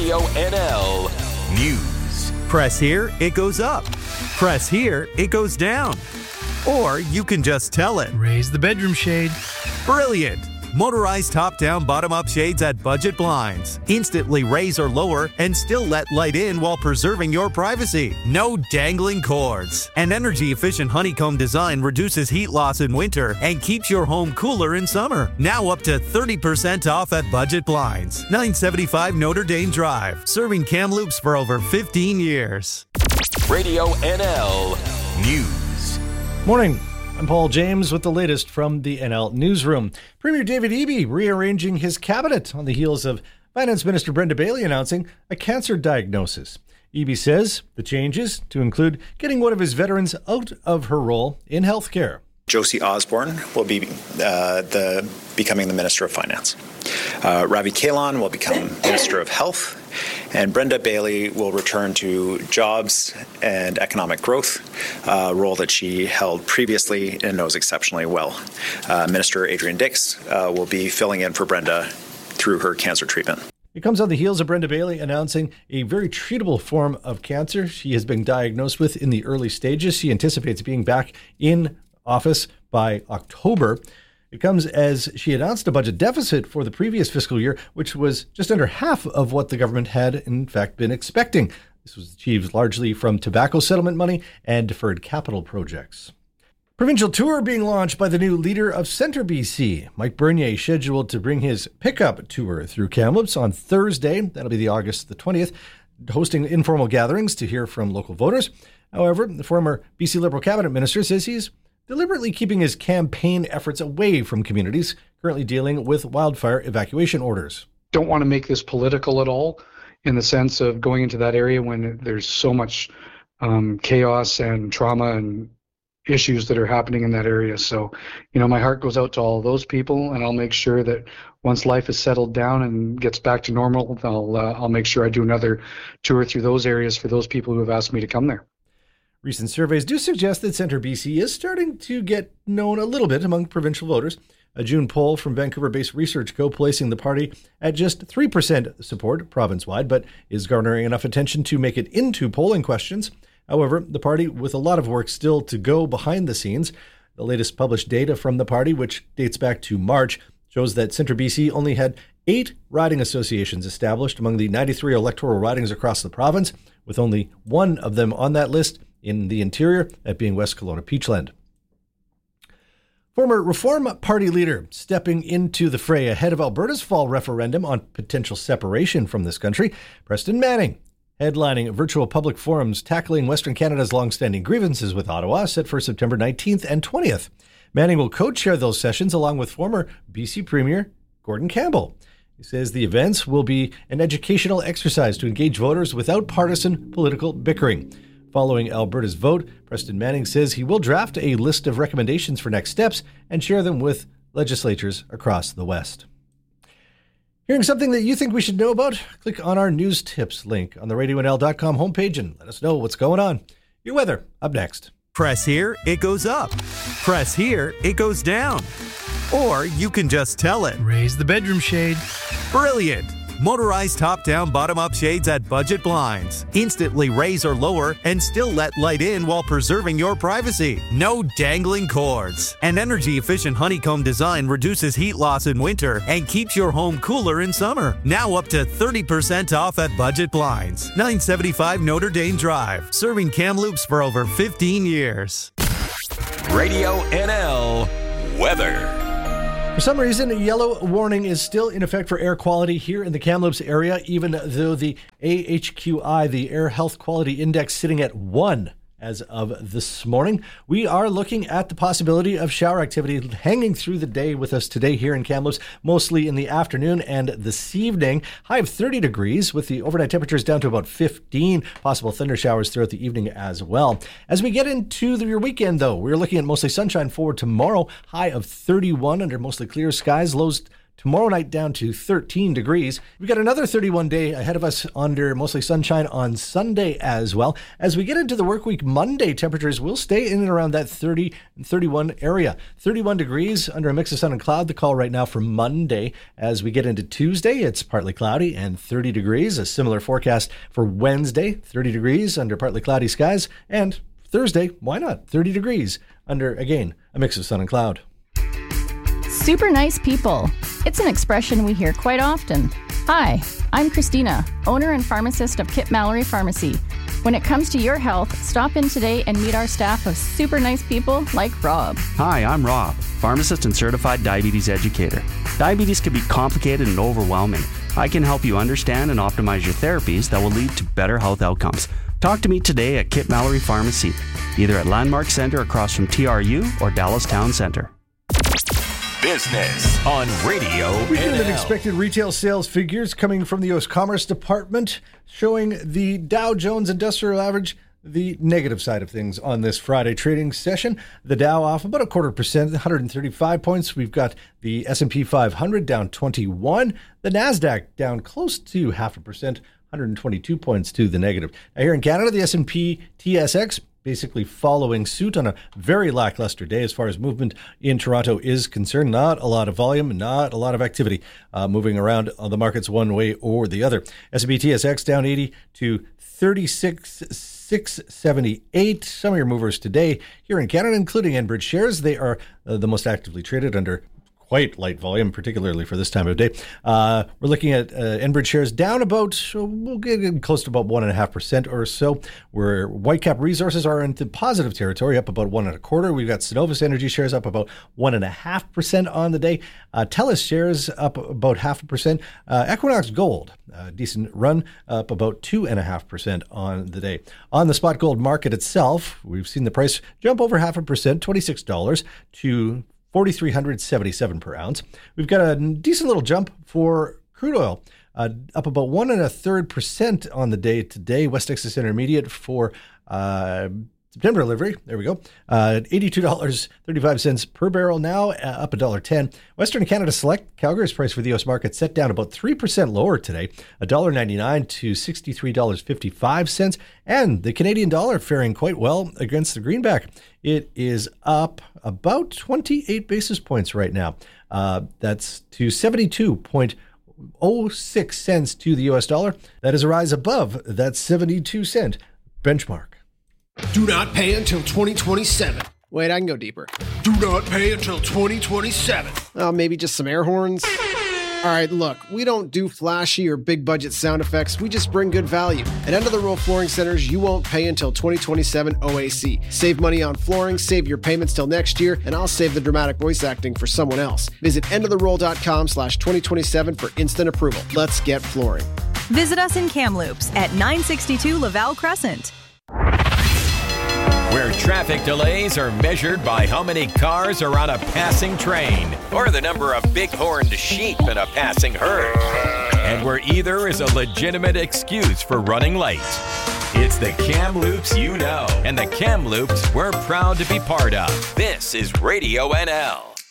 Radio NL News. Press here, it goes up. Press here, it goes down. Or you can just tell it. Raise the bedroom shade. Brilliant! Motorized top-down, bottom-up shades at Budget Blinds. Instantly raise or lower and still let light in while preserving your privacy. No dangling cords. An energy-efficient honeycomb design reduces heat loss in winter and keeps your home cooler in summer. Now up to 30% off at Budget Blinds. 975 Notre Dame Drive. Serving Kamloops for over 15 years. Radio NL News. Morning. I'm Paul James with the latest from the NL Newsroom. Premier David Eby rearranging his cabinet on the heels of Finance Minister Brenda Bailey announcing a cancer diagnosis. Eby says the changes to include getting one of his veterans out of her role in healthcare. Josie Osborne will be becoming the Minister of Finance. Ravi Kahlon will become Minister of Health, and Brenda Bailey will return to Jobs and Economic Growth, a role that she held previously and knows exceptionally well. Minister Adrian Dix will be filling in for Brenda through her cancer treatment. It comes on the heels of Brenda Bailey announcing a very treatable form of cancer she has been diagnosed with in the early stages. She anticipates being back in office by October. It comes as she announced a budget deficit for the previous fiscal year, which was just under half of what the government had, in fact, been expecting. This was achieved largely from tobacco settlement money and deferred capital projects. Provincial tour being launched by the new leader of Centre BC. Mike Bernier scheduled to bring his pickup tour through Kamloops on Thursday. That'll be the August the 20th, hosting informal gatherings to hear from local voters. However, the former BC Liberal cabinet minister says he's deliberately keeping his campaign efforts away from communities currently dealing with wildfire evacuation orders. Don't want to make this political at all in the sense of going into that area when there's so much chaos and trauma and issues that are happening in that area. So, my heart goes out to all of those people, and I'll make sure that once life is settled down and gets back to normal, I'll make sure I do another tour through those areas for those people who have asked me to come there. Recent surveys do suggest that Centre BC is starting to get known a little bit among provincial voters. A June poll from Vancouver-based Research Co. placing the party at just 3% support province-wide, but is garnering enough attention to make it into polling questions. However, the party with a lot of work still to go behind the scenes. The latest published data from the party, which dates back to March, shows that Centre BC only had 8 riding associations established among the 93 electoral ridings across the province, with only one of them on that list in the interior, that being West Kelowna Peachland. Former Reform Party leader stepping into the fray ahead of Alberta's fall referendum on potential separation from this country, Preston Manning, headlining virtual public forums tackling Western Canada's long-standing grievances with Ottawa, set for September 19th and 20th. Manning will co-chair those sessions along with former BC Premier Gordon Campbell. He says the events will be an educational exercise to engage voters without partisan political bickering. Following Alberta's vote, Preston Manning says he will draft a list of recommendations for next steps and share them with legislatures across the West. Hearing something that you think we should know about? Click on our news tips link on the RadioNL.com homepage and let us know what's going on. Your weather, up next. Press here, it goes up. Press here, it goes down. Or you can just tell it. Raise the bedroom shade. Brilliant! Motorized top-down, bottom-up shades at Budget Blinds. Instantly raise or lower and still let light in while preserving your privacy. No dangling cords. An energy-efficient honeycomb design reduces heat loss in winter and keeps your home cooler in summer. Now up to 30% off at Budget Blinds. 975 Notre Dame Drive. Serving Kamloops for over 15 years. Radio NL Weather. For some reason, a yellow warning is still in effect for air quality here in the Kamloops area, even though the AHQI, the Air Health Quality Index, sitting at 1 as of this morning. We are looking at the possibility of shower activity hanging through the day with us today here in Kamloops, mostly in the afternoon and this evening. High of 30 degrees with the overnight temperatures down to about 15. Possible thunder showers throughout the evening as well. As we get into your weekend, though, we're looking at mostly sunshine for tomorrow. High of 31 under mostly clear skies. Lows Tomorrow night down to 13 degrees. We've got another 31 day ahead of us under mostly sunshine on Sunday as well. As we get into the work week, Monday temperatures will stay in and around that 30 and 31 area. 31 degrees under a mix of sun and cloud. The call right now for Monday. As we get into Tuesday, it's partly cloudy and 30 degrees. A similar forecast for Wednesday, 30 degrees under partly cloudy skies. And Thursday, why not? 30 degrees under, again, a mix of sun and cloud. Super nice people. It's an expression we hear quite often. Hi, I'm Christina, owner and pharmacist of Kip Mallory Pharmacy. When it comes to your health, stop in today and meet our staff of super nice people like Rob. Hi, I'm Rob, pharmacist and certified diabetes educator. Diabetes can be complicated and overwhelming. I can help you understand and optimize your therapies that will lead to better health outcomes. Talk to me today at Kip Mallory Pharmacy, either at Landmark Center across from TRU or Dallas Town Center. Business on Radio Weekend and NL. expected retail sales figures coming from the U.S. Commerce Department showing the Dow Jones Industrial Average, the negative side of things on this Friday trading session. The Dow off about 0.25%, 135 points. We've got the S&P 500 down 21. The NASDAQ down close to 0.5%, 122 points to the negative. Now here in Canada, the S&P TSX basically following suit on a very lackluster day as far as movement in Toronto is concerned. Not a lot of volume, not a lot of activity moving around on the markets one way or the other. S&P TSX down 80 to 36,678. Some of your movers today here in Canada, including Enbridge shares, they are the most actively traded under quite light volume, particularly for this time of day. We're looking at Enbridge shares down about, we'll get close to about 1.5% or so. Where Whitecap Resources are into positive territory, up about 1.25%. We've got Cenovus Energy shares up about 1.5% on the day. TELUS shares up about 0.5%. Equinox Gold, decent run, up about 2.5% on the day. On the spot gold market itself, we've seen the price jump over 0.5%, $26 to $4,377 per ounce. We've got a decent little jump for crude oil, up about 1.33% on the day today. West Texas Intermediate for September delivery, there we go, $82.35 per barrel now, up $1.10. Western Canada Select, Calgary's price for the U.S. market set down about 3% lower today, $1.99 to $63.55. And the Canadian dollar faring quite well against the greenback. It is up about 28 basis points right now. That's to 72.06 cents to the U.S. dollar. That is a rise above that 72-cent benchmark. Do not pay until 2027. Wait, I can go deeper. Do not pay until 2027. Oh, maybe just some air horns? All right, look, we don't do flashy or big budget sound effects. We just bring good value. At End of the Row Flooring Centers, you won't pay until 2027 OAC. Save money on flooring, save your payments till next year, and I'll save the dramatic voice acting for someone else. Visit endoftheroll.com/2027 for instant approval. Let's get flooring. Visit us in Kamloops at 962 Laval Crescent. Where traffic delays are measured by how many cars are on a passing train or the number of big-horned sheep in a passing herd. And where either is a legitimate excuse for running late. It's the Kamloops you know, and the Kamloops we're proud to be part of. This is Radio NL.